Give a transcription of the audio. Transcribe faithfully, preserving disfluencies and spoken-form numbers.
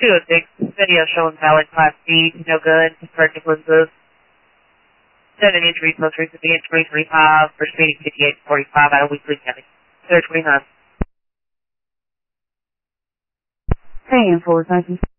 two oh six, video showing valid Class B, no good, corrective lenses. Seven injuries, most recently in twenty twenty-five, for speeding fifty-eight forty-five out of Weekly County. Third twenty-nine. Hey, Enforce, I can